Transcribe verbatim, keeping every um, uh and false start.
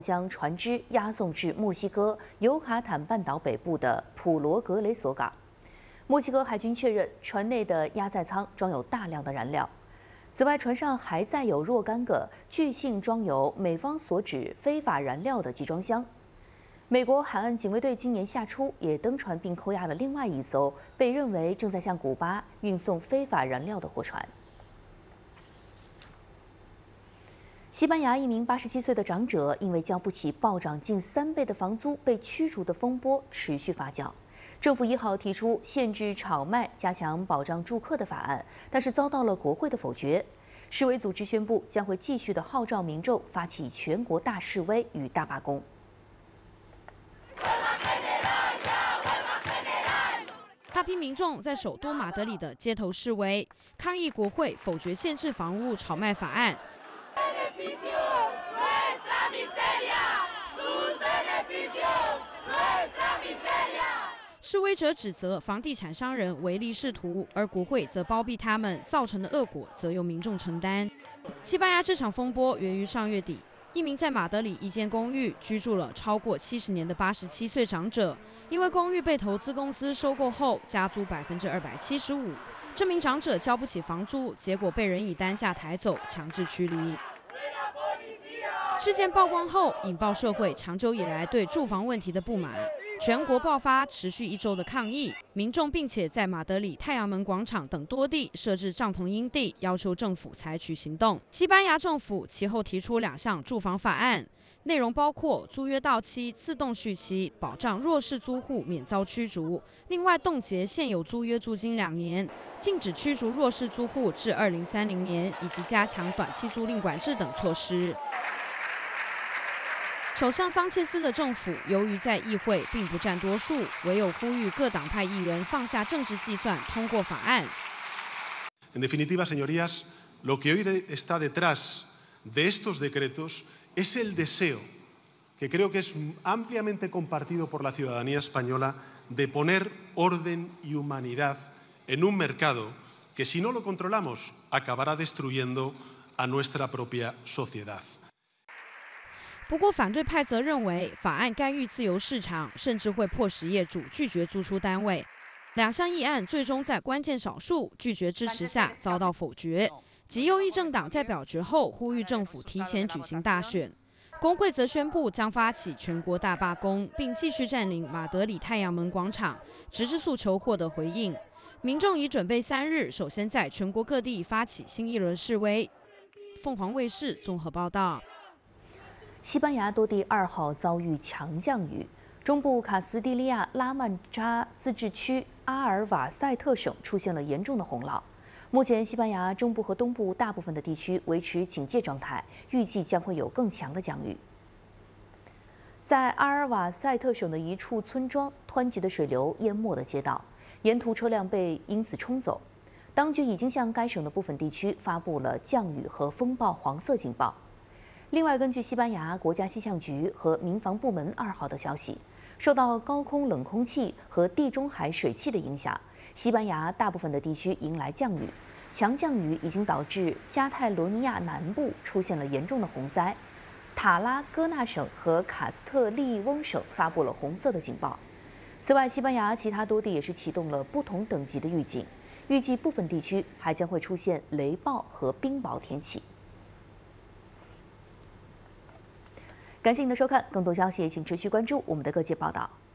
将船只押送至墨西哥尤卡坦半岛北部的普罗格雷索港。墨西哥海军确认，船内的压载舱装有大量的燃料。此外，船上还载有若干个据信装有美方所指非法燃料的集装箱。美国海岸警卫队今年夏初也登船并扣押了另外一艘被认为正在向古巴运送非法燃料的货船。 西班牙一名八十七岁的长者因为交不起暴涨近三倍的房租被驱逐的风波持续发酵。政府一号提出限制炒卖、加强保障住客的法案，但是遭到了国会的否决。示威组织宣布将会继续的号召民众发起全国大示威与大罢工。 大批民众在首都马德里的街头示威，抗议国会否决限制房屋炒卖法案。 示威者指责房地产商人唯利是图，而国会则包庇他们，造成的恶果则由民众承担。西班牙这场风波源于上月底，一名在马德里一间公寓居住了超过七十年的八十七岁长者，因为公寓被投资公司收购后加租百分之二百七十五，这名长者交不起房租，结果被人以担架抬走，强制驱离。 事件曝光后，引爆社会长久以来对住房问题的不满，全国爆发持续一周的抗议，民众并且在马德里太阳门广场等多地设置帐篷营地，要求政府采取行动。西班牙政府其后提出两项住房法案，内容包括租约到期自动续期，保障弱势租户免遭驱逐；另外冻结现有租约租金两年，禁止驱逐弱势租户至二零三零年，以及加强短期租赁管制等措施。 首相桑切斯的政府由于在议会并不占多数，唯有呼吁各党派议员放下政治计算，通过法案。 En definitiva, señorías, lo que hoy está detrás de estos decretos es el deseo, que creo que es ampliamente compartido por la ciudadanía española, de poner orden y humanidad en un mercado que, si no lo controlamos, acabará destruyendo a nuestra propia sociedad. 不过，反对派则认为法案干预自由市场，甚至会迫使业主拒绝租出单位。两项议案最终在关键少数拒绝支持下遭到否决。极右翼政党在表决后呼吁政府提前举行大选。工会则宣布将发起全国大罢工，并继续占领马德里太阳门广场，直至诉求获得回应。民众已准备三日，首先在全国各地发起新一轮示威。凤凰卫视综合报道。 西班牙多地二号遭遇强降雨，中部卡斯蒂利亚拉曼扎自治区阿尔瓦塞特省出现了严重的洪涝。目前，西班牙中部和东部大部分的地区维持警戒状态，预计将会有更强的降雨。在阿尔瓦塞特省的一处村庄，湍急的水流淹没了街道，沿途车辆被因此冲走。当局已经向该省的部分地区发布了降雨和风暴黄色警报。 另外，根据西班牙国家气象局和民防部门二号的消息，受到高空冷空气和地中海水汽的影响，西班牙大部分的地区迎来降雨。强降雨已经导致加泰罗尼亚南部出现了严重的洪灾，塔拉戈纳省和卡斯特利翁省发布了红色的警报。此外，西班牙其他多地也是启动了不同等级的预警，预计部分地区还将会出现雷暴和冰雹天气。 感谢您的收看，更多消息请持续关注我们的各界报道。